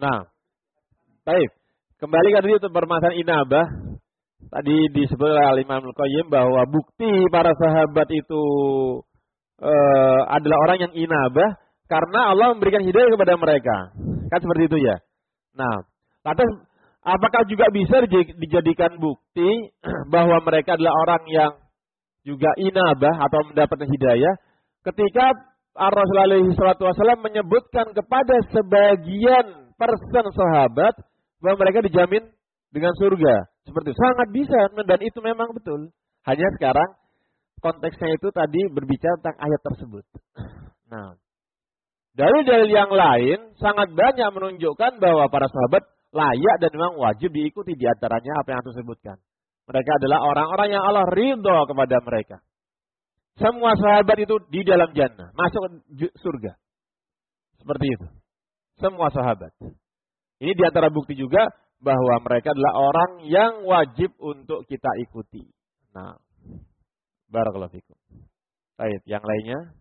Nah, baik. Kembali ke tadi untuk permasalahan inabah. Tadi disebut oleh Imam Al-Qayyim bahwa bukti para sahabat itu adalah orang yang inabah karena Allah memberikan hidayah kepada mereka. Kan seperti itu ya. Nah, lantas apakah juga bisa dijadikan bukti bahwa mereka adalah orang yang juga inabah atau mendapatkan hidayah ketika Rasulullah SAW menyebutkan kepada sebagian persen sahabat bahwa mereka dijamin dengan surga. Seperti itu. Sangat bisa dan itu memang betul. Hanya sekarang konteksnya itu tadi berbicara tentang ayat tersebut. Nah, dari dalil yang lain sangat banyak menunjukkan bahwa para sahabat layak dan memang wajib diikuti, di antaranya apa yang aku sebutkan. Mereka adalah orang-orang yang Allah ridho kepada mereka. Semua sahabat itu di dalam jannah, masuk surga. Seperti itu. Semua sahabat. Ini di antara bukti juga bahwa mereka adalah orang yang wajib untuk kita ikuti. Nah, barakallahu fikum. Baik, yang lainnya?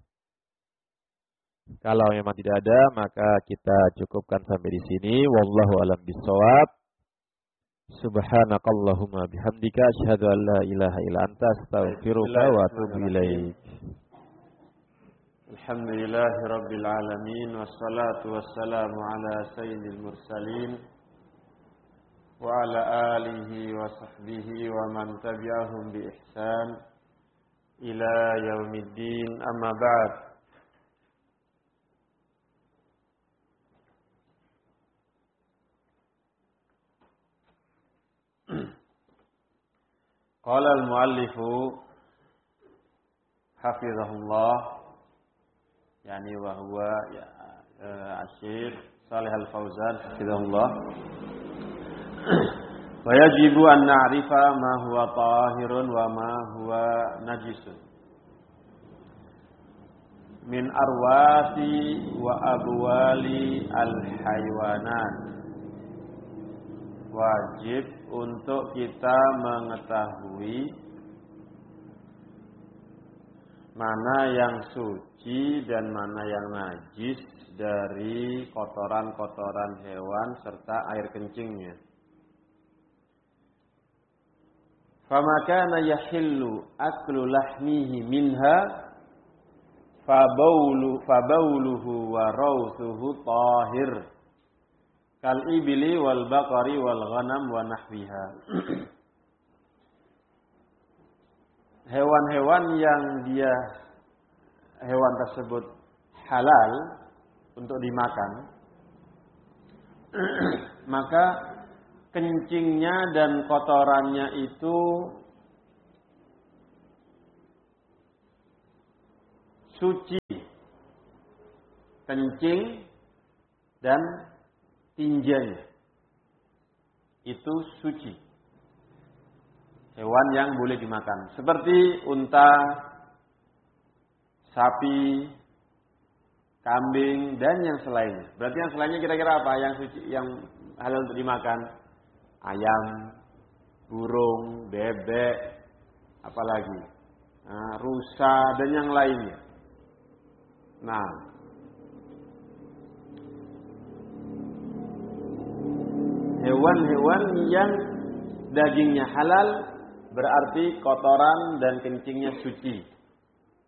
Kalau memang tidak ada, maka kita cukupkan sampai di sini. Wallahu a'lam bishawab. Subhanakallahumma bihamdika asyhadu an la ilaha illa anta astaghfiruka wa atubu ilaik. Alhamdulillahirabbil alamin wassalatu wassalamu ala sayyidil mursalin wa ala alihi wa sahbihi wa man tabi'ahum bi ihsan ila yaumiddin, amma ba'd. Qala al-muallifu hafizahullah, yani wa huwa Syekh Shalih Al-Fauzan hafizahullah, wa yajibu an na'rifa ma huwa tahirun wa ma huwa najisun min arwasi wa abwali al-haywanat. Wajib untuk kita mengetahui mana yang suci dan mana yang najis dari kotoran-kotoran hewan serta air kencingnya. Fama kana yahillu aklu lahmihi minha fabawluhu wa rawthuhu tahir kal ibli wal baqari wal ghanam wa nahwiha. Hewan-hewan yang hewan tersebut halal untuk dimakan, maka kencingnya dan kotorannya itu suci. Kencing dan tinjanya itu suci. Hewan yang boleh dimakan seperti unta, sapi, kambing dan yang selainnya. Berarti yang selainnya kira-kira apa yang suci, yang halal untuk dimakan? Ayam, burung, bebek, apalagi rusa dan yang lainnya. Nah, hewan-hewan yang dagingnya halal berarti kotoran dan kencingnya suci.